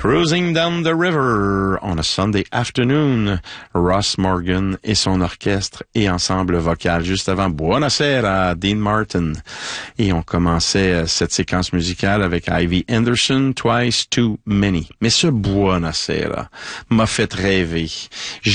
Cruising Down the River on a Sunday Afternoon. Ross Morgan et son orchestre et ensemble vocal. Juste avant Buonasera, Dean Martin. Et on commençait cette séquence musicale avec Ivy Anderson, Twice Too Many. Mais ce Buonasera m'a fait rêver.